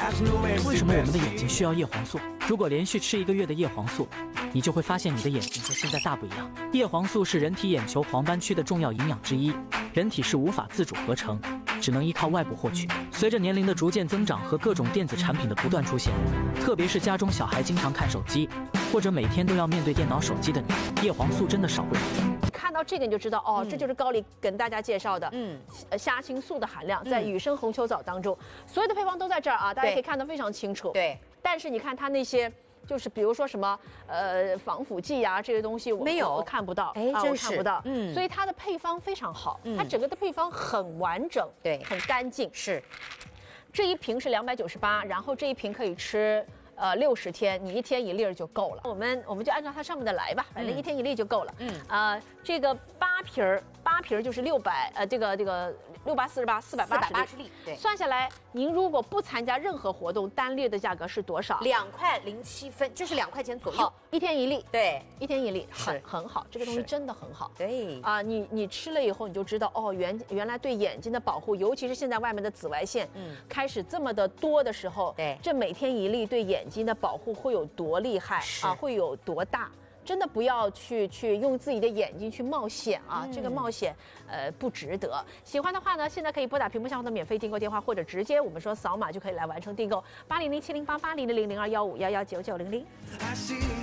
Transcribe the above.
为什么我们的眼睛需要叶黄素？如果连续吃1个月的叶黄素，你就会发现你的眼睛和现在大不一样。叶黄素是人体眼球黄斑区的重要营养之一，人体是无法自主合成，只能依靠外部获取。随着年龄的逐渐增长和各种电子产品的不断出现，特别是家中小孩经常看手机，或者每天都要面对电脑、手机的你，叶黄素真的少不了。 看到这个你就知道哦，这就是高丽跟大家介绍的，虾青素的含量在雨生红球藻当中，所有的配方都在这儿啊，大家可以看得非常清楚。 对， 但是你看它那些。就是比如说什么防腐剂呀、这些东西我看不到， 哎， 我看不到，所以它的配方非常好，它整个的配方很完整， 对， 很干净。 是，这一瓶是298，然后这一瓶可以吃60天，你1天1粒就够了。我们就按照它上面的来吧，反正1天1粒就够了。这个8瓶就是600，这个648 480 粒，对， 算下来，您如果不参加任何活动，单粒的价格是多少 ？2块07分，就是2块钱左右。 1天1粒， 对 ，1天1粒，很好，这个东西真的很好。 对啊，你吃了以后，你就知道哦，原来对眼睛的保护，尤其是现在外面的紫外线，开始这么的多的时候， 对， 这每天1粒对眼睛的保护会有多厉害啊，会有多大？真的不要去用自己的眼睛去冒险啊！这个冒险，不值得。喜欢的话呢，现在可以拨打屏幕上方的免费订购电话，或者直接我们说扫码就可以来完成订购，8007088000215119900。